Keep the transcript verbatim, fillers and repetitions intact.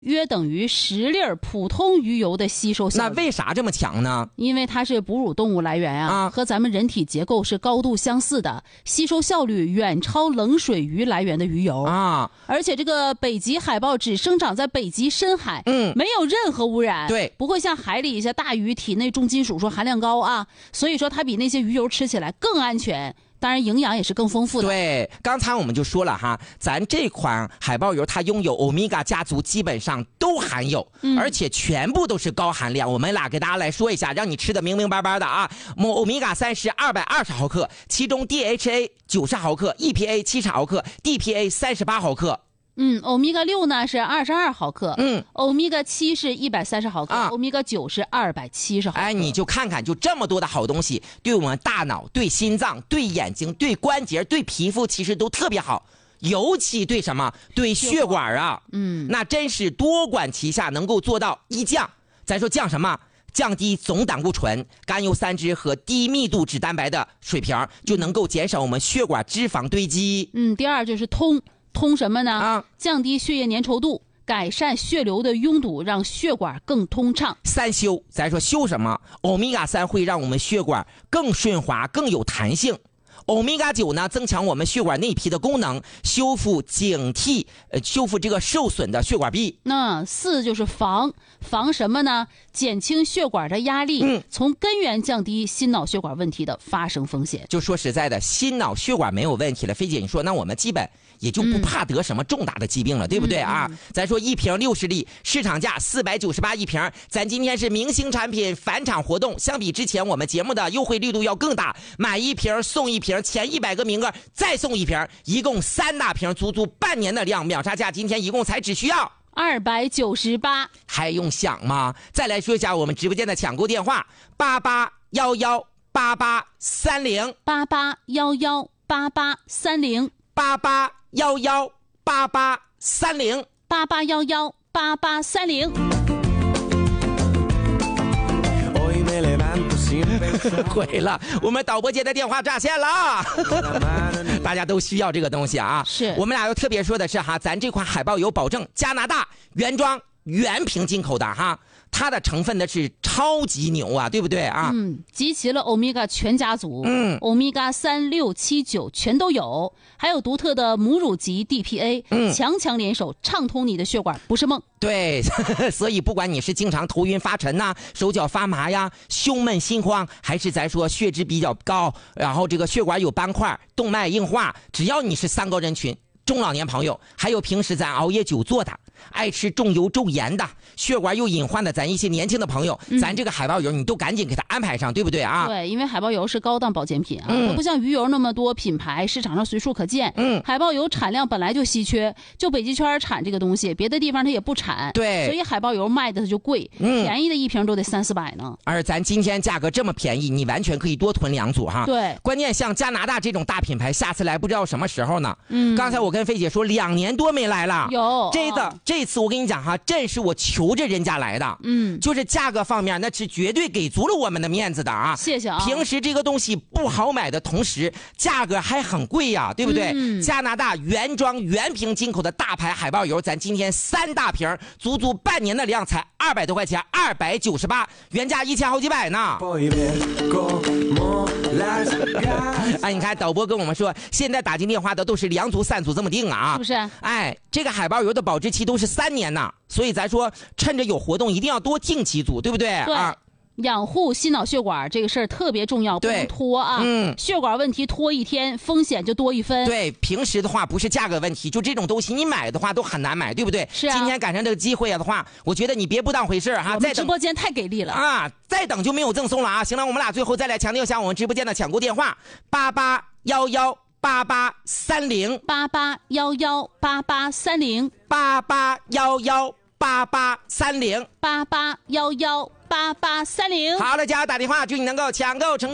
约等于十粒普通鱼油的吸收效率。 那为啥这么强呢？ 因为它是哺乳动物来源啊， 啊和咱们人体结构是高度相似的，吸收效率远超冷水鱼来源的鱼油啊。 而且这个北极海豹只生长在北极深海， 嗯， 没有任何污染， 对， 不会像海里一些大鱼体内重金属说含量高啊，所以说它比那些鱼油吃起来更安全。当然营养也是更丰富的。 对，刚才我们就说了哈，咱这款海豹油它拥有欧米伽家族基本上都含有、嗯、而且全部都是高含量。我们俩给大家来说一下，让你吃的明明白白的啊。欧米伽三是二百二十毫克，其中 D H A 九十毫克， E P A 七十毫克， D P A 三十八毫克。 嗯，欧米伽六呢是二十二毫克， 嗯， 欧米伽七是一百三十毫克， 啊， 欧米伽九是二百七十毫克。 哎，你就看看，就这么多的好东西，对我们大脑、对心脏、对眼睛、对关节、对皮肤，其实都特别好。尤其对什么？对血管啊， 嗯， 那真是多管齐下，能够做到一降。咱说降什么？降低总胆固醇、甘油三酯和低密度脂蛋白的水平，就能够减少我们血管脂肪堆积。 嗯，第二就是通。通什么呢？ 啊， 降低血液粘稠度，改善血流的拥堵，让血管更通畅。 三修，咱说修什么？欧米伽三会让我们血管更顺滑、更有弹性。欧米伽九呢，增强我们血管内皮的功能，修复警惕，呃，修复这个受损的血管壁。 那四就是防，防什么呢？减轻血管的压力， 嗯， 从根源降低心脑血管问题的发生风险。 就说实在的，心脑血管没有问题了，菲姐你说，那我们基本也就不怕得什么重大的疾病了，嗯、对不对啊？嗯嗯、咱说一瓶六十粒，市场价四百九十八一瓶，咱今天是明星产品返场活动，相比之前我们节目的优惠力度要更大，买一瓶送一瓶，前一百个名额再送一瓶，一共三大瓶，足足半年的量，秒杀价今天一共才只需要二百九十八， 还用想吗？再来说一下我们直播间的抢购电话：八八幺幺八八三零， 八八幺幺八八三零， 八八幺幺八八三零， 八八幺幺八八三零。 毁了，我们导播间的电话炸线了，大家都需要这个东西啊。 是我们俩要特别说的是哈，咱这款海豹油保证加拿大原装原瓶进口的哈，它的成分的是超级牛啊，对不对啊？ 嗯，集齐了欧米伽全家族， 嗯， 欧米伽三六七九全都有，还有独特的母乳级 D P A， 嗯， 强强联手，畅通你的血管，不是梦。 对，所以不管你是经常头晕发沉呐、啊，手脚发麻呀，胸闷心慌，还是咱说血脂比较高，然后这个血管有斑块、动脉硬化，只要你是三高人群。中老年朋友，还有平时咱熬夜久坐的，爱吃重油重盐的，血管有隐患的，咱一些年轻的朋友，嗯、咱这个海豹油你都赶紧给它安排上，对不对啊？ 对，因为海豹油是高档保健品啊， 嗯、 它不像鱼油那么多品牌，市场上随处可见。 嗯， 海豹油产量本来就稀缺，就北极圈产这个东西，别的地方它也不产。 对， 所以海豹油卖的它就贵， 嗯、 便宜的一瓶都得三四百呢。 而咱今天价格这么便宜，你完全可以多囤两组哈。 对， 关键像加拿大这种大品牌，下次来不知道什么时候呢。 嗯， 刚才我跟菲姐说两年多没来了， 有这个、哦、这次我跟你讲哈，真是我求着人家来的， 嗯， 就是价格方面那是绝对给足了我们的面子的啊， 谢谢啊。 平时这个东西不好买的同时，价格还很贵呀、啊，对不对？ 嗯、 加拿大原装原瓶进口的大牌海豹油，咱今天三大瓶，足足半年的量才二百多块钱，二百九十八，原价一千好几百呢。哎，你看导播跟我们说，现在打进电话的都是两组、三组这么定啊， 是不是？ 哎，这个海豹油的保质期都是三年呢，所以咱说趁着有活动，一定要多订几组，对不对？ 对。 啊， 养护心脑血管这个事儿特别重要，不能拖啊！ 嗯， 血管问题拖一天，风险就多一分。 对，平时的话不是价格问题，就这种东西你买的话都很难买，对不对？ 是啊。 今天赶上这个机会啊的话，我觉得你别不当回事哈。 我们直播间太给力了啊！再等就没有赠送了啊！行了，我们俩最后再来强调一下我们直播间的抢购电话：八八幺幺八八三零， 八八幺幺八八三零， 八八幺幺八八三零， 八八幺幺八八三零。 好了，加油打电话，祝你能够抢购成功。